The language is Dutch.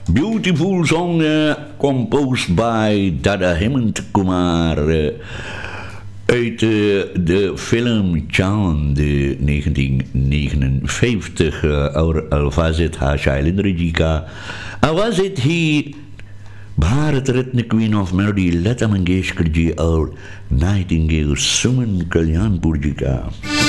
Beautiful song composed by Dada Hemant Kumar uit de film Chan, de 1959 Alvazit ha Shailendra ka Alvazit hi Bharat Ratna Queen of Melody Lata Mangeshkar ji और Nightingale Suman Kalyanpur ji ka